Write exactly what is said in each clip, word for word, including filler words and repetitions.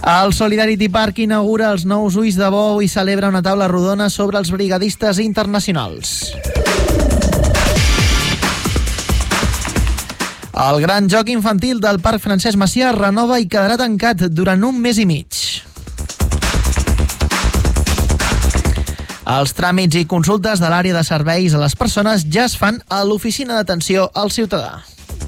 El Solidarity Park inaugura els nous ulls de bou i celebra una taula rodona sobre els brigadistes internacionals. El gran joc infantil del Parc Francesc Macià es renova i quedarà tancat durant un mes i mig. Els tràmits i consultes de l'àrea de serveis a les persones ja es fan a l'oficina d'atenció al ciutadà.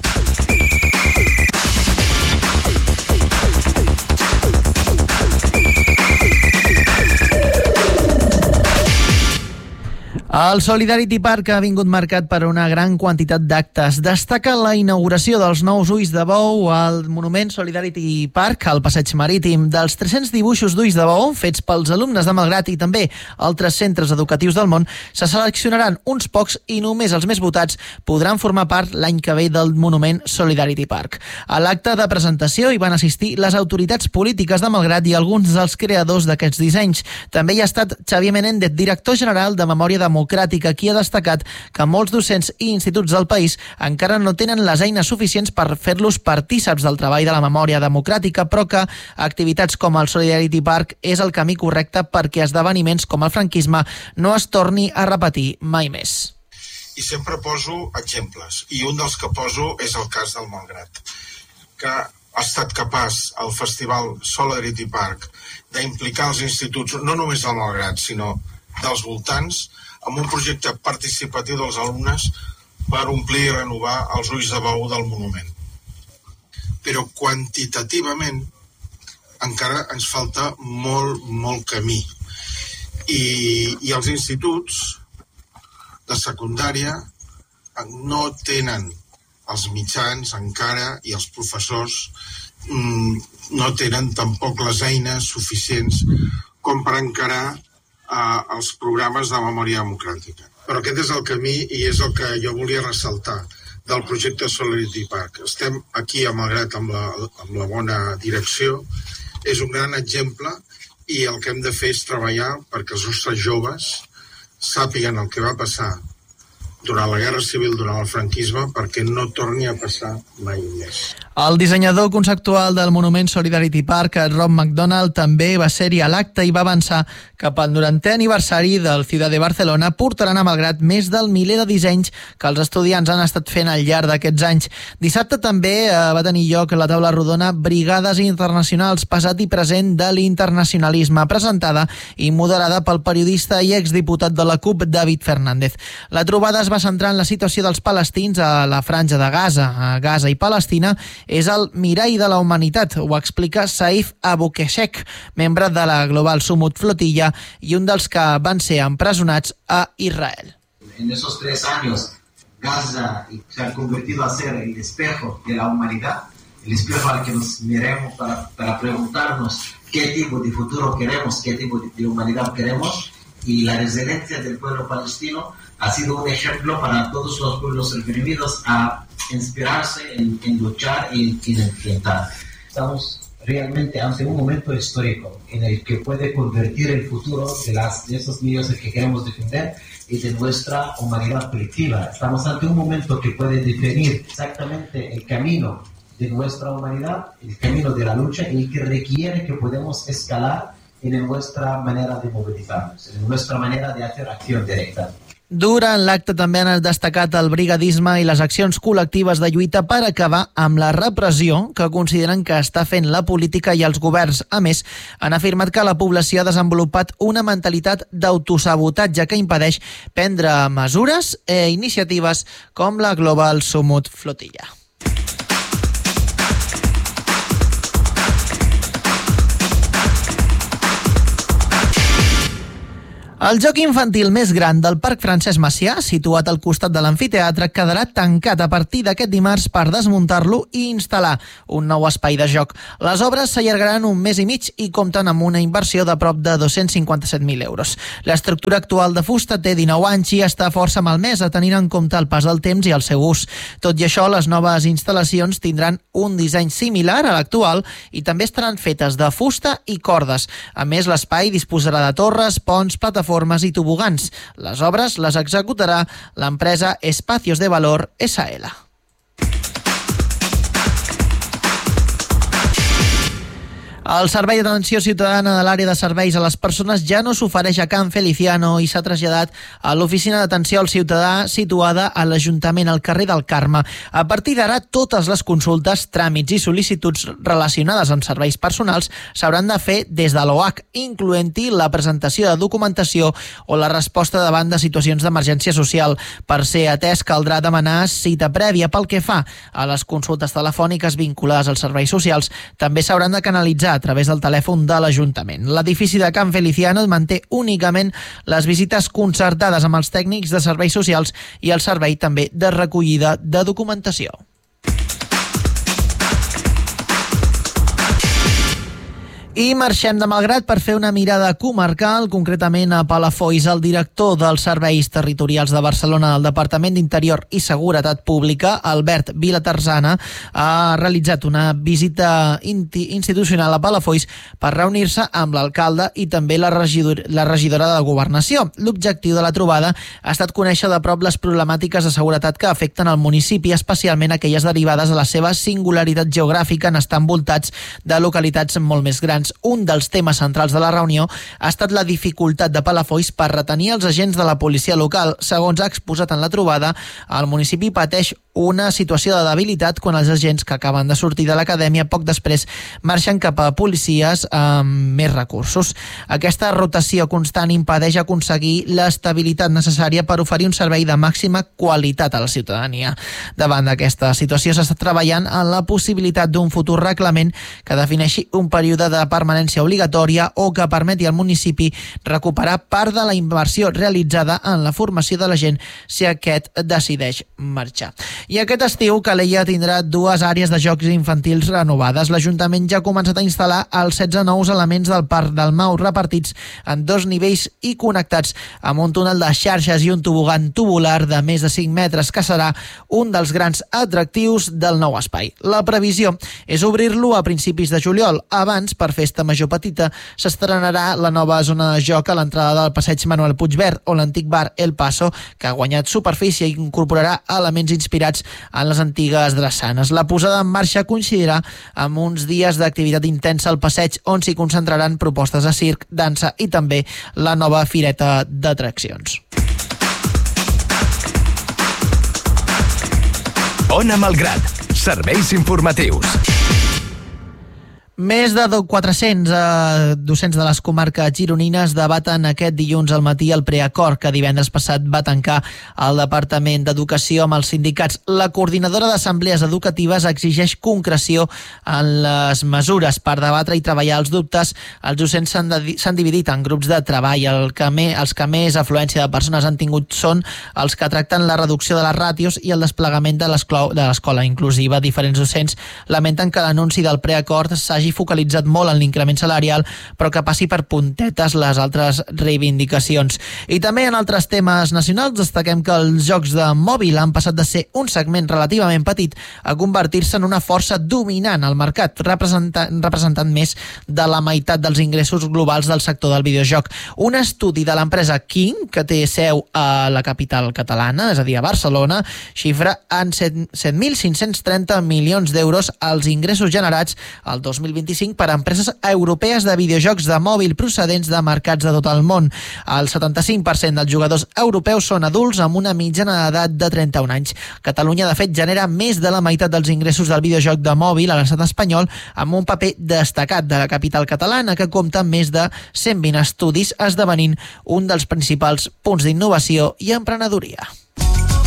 El Solidarity Park ha vingut marcat per una gran quantitat d'actes. Destaca la inauguració dels nous ulls de bou al monument Solidarity Park, al passeig marítim. Dels tres-cents dibuixos d'ulls de bou fets pels alumnes de Malgrat i també altres centres educatius del món, se seleccionaran uns pocs i només els més votats podran formar part l'any que ve del monument Solidarity Park. A l'acte de presentació hi van assistir les autoritats polítiques de Malgrat i alguns dels creadors d'aquests dissenys. També hi ha estat Xavier Menéndez, director general de Memòria Democràtica, Democràtica, qui ha destacat que molts docents i instituts del país encara no tenen les eines suficients per fer-los partíceps del treball de la memòria democràtica, però que activitats com el Solidarity Park és el camí correcte perquè esdeveniments com el franquisme no es torni a repetir mai més. I sempre poso exemples, i un dels que poso és el cas del Malgrat, que ha estat capaç el Festival Solidarity Park d'implicar els instituts, no només del Malgrat, sinó dels voltants, amb un projecte participatiu dels alumnes per omplir i renovar els ulls de bou del monument. Però quantitativament encara ens falta molt, molt camí. I, i els instituts de secundària no tenen els mitjans encara i els professors mm, no tenen tampoc les eines suficients com per encarar Uh, els programes de memòria democràtica. Però aquest és el camí i és el que jo volia ressaltar del projecte Solidarity Park. Estem aquí a Malgrat amb la, amb la bona direcció. És un gran exemple i el que hem de fer és treballar perquè els nostres joves sàpiguen el que va passar durant la Guerra Civil, durant el franquisme, perquè no torni a passar mai més. El dissenyador conceptual del monument Solidarity Park, Rob McDonald, també va ser-hi a l'acte i va avançar cap al norantè aniversari del Ciutat de Barcelona. Portaran a Malgrat més del miler de dissenys que els estudiants han estat fent al llarg d'aquests anys. Dissabte també eh, va tenir lloc la taula rodona Brigades Internacionals, passat i present de l'internacionalisme, presentada i moderada pel periodista i exdiputat de la CUP, David Fernández. La trobada es va centrar en la situació dels palestins a la franja de Gaza. A Gaza i Palestina és el mirall de la humanitat, ho explica Saif Abukeshek, membre de la Global Sumut Flotilla i un dels que van ser empresonats a Israel. En esos tres años, Gaza se ha convertido a ser el espejo de la humanidad, el espejo al que nos miremos para, para preguntarnos qué tipo de futuro queremos, qué tipo de, de humanidad queremos, y la resiliencia del pueblo palestino ha sido un ejemplo para todos los pueblos oprimidos a inspirarse en, en luchar y en enfrentar. Estamos realmente ante un momento histórico en el que puede convertir el futuro de, las, de esos niños que queremos defender y de nuestra humanidad colectiva. Estamos ante un momento que puede definir exactamente el camino de nuestra humanidad, el camino de la lucha, y que requiere que podamos escalar en nuestra manera de movilizarnos, en nuestra manera de hacer acción directa. Durant l'acte també han destacat el brigadisme i les accions col·lectives de lluita per acabar amb la repressió que consideren que està fent la política i els governs. A més, han afirmat que la població ha desenvolupat una mentalitat d'autosabotatge que impedeix prendre mesures i iniciatives com la Global Sumut Flotilla. El joc infantil més gran del Parc Francesc Macià, situat al costat de l'amfiteatre, quedarà tancat a partir d'aquest dimarts per desmuntar-lo i instal·lar un nou espai de joc. Les obres s'allargaran un mes i mig i compten amb una inversió de prop de dos-cents cinquanta-set mil euros. L'estructura actual de fusta té dinou anys i està força malmesa, tenint en compte el pas del temps i el seu ús. Tot i això, les noves instal·lacions tindran un disseny similar a l'actual i també estaran fetes de fusta i cordes. A més, l'espai disposarà de torres, ponts, plataformes plataformes i tobogans. Les obres les executarà l'empresa Espacios de Valor S A L. El Servei d'Atenció Ciutadana de l'àrea de serveis a les persones ja no s'ofereix a Can Feliciano i s'ha traslladat a l'oficina d'atenció al ciutadà situada a l'Ajuntament al carrer del Carme. A partir d'ara, totes les consultes, tràmits i sol·licituds relacionades amb serveis personals s'hauran de fer des de l'O H, incloent-hi la presentació de documentació o la resposta davant de situacions d'emergència social. Per ser atès, caldrà demanar cita prèvia. Pel que fa a les consultes telefòniques vinculades als serveis socials, també s'hauran de canalitzar a través del telèfon de l'Ajuntament. L'edifici de Can Feliciano manté únicament les visites concertades amb els tècnics de serveis socials i el servei també de recollida de documentació. I marxem de Malgrat per fer una mirada comarcal, concretament a Palafolls. El director dels Serveis Territorials de Barcelona del Departament d'Interior i Seguretat Pública, Albert Vilatarzana, ha realitzat una visita institucional a Palafolls per reunir-se amb l'alcalde i també la, regidor, la regidora de Governació. L'objectiu de la trobada ha estat conèixer de prop les problemàtiques de seguretat que afecten el municipi, especialment aquelles derivades de la seva singularitat geogràfica en estar envoltats de localitats molt més grans. Un dels temes centrals de la reunió ha estat la dificultat de Palafolls per retenir els agents de la policia local. Segons ha exposat en la trobada, el municipi pateix una situació de debilitat quan els agents que acaben de sortir de l'acadèmia poc després marxen cap a policies amb més recursos. Aquesta rotació constant impedeix aconseguir l'estabilitat necessària per oferir un servei de màxima qualitat a la ciutadania. Davant d'aquesta situació s'està treballant en la possibilitat d'un futur reglament que defineixi un període de permanència obligatòria o que permeti al municipi recuperar part de la inversió realitzada en la formació de la gent si aquest decideix marxar. I aquest estiu Calella tindrà dues àrees de jocs infantils renovades. L'Ajuntament ja ha començat a instal·lar els setze nous elements del Parc del Mau repartits en dos nivells i connectats amb un túnel de xarxes i un tobogan tubular de més de cinc metres que serà un dels grans atractius del nou espai. La previsió és obrir-lo a principis de juliol. Abans, per Festa Major Petita, s'estrenarà la nova zona de joc a l'entrada del passeig Manuel Puigverd o l'antic bar El Paso, que ha guanyat superfície i incorporarà elements inspirats en les antigues drassanes. La posada en marxa coincidirà amb uns dies d'activitat intensa al passeig on s'hi concentraran propostes de circ, dansa i també la nova fireta d'atraccions. Ona Malgrat, serveis informatius. Més de quatre-cents eh, docents de les comarques gironines debaten aquest dilluns al matí el preacord que divendres passat va tancar el Departament d'Educació amb els sindicats. La coordinadora d'assemblees educatives exigeix concreció en les mesures per debatre i treballar els dubtes. Els docents s'han, de, s'han dividit en grups de treball. El que me, els que més afluència de persones han tingut són els que tracten la reducció de les ràtios i el desplegament de l'escola inclusiva. Diferents docents lamenten que l'anunci del preacord s'hagi focalitzat molt en l'increment salarial, però que passi per puntetes les altres reivindicacions. I també en altres temes nacionals destaquem que els jocs de mòbil han passat de ser un segment relativament petit a convertir-se en una força dominant al mercat, representant, representant més de la meitat dels ingressos globals del sector del videojoc. Un estudi de l'empresa King, que té seu a la capital catalana, és a dir, a Barcelona, xifra en set mil cinc-cents trenta milions d'euros els ingressos generats al dos mil vint-i-cinc per a empreses europees de videojocs de mòbil procedents de mercats de tot el món. El setanta-cinc per cent dels jugadors europeus són adults amb una mitjana d'edat de trenta-un anys. Catalunya, de fet, genera més de la meitat dels ingressos del videojoc de mòbil a l'estat espanyol, amb un paper destacat de la capital catalana, que compta amb més de cent vint estudis, esdevenint un dels principals punts d'innovació i emprenedoria.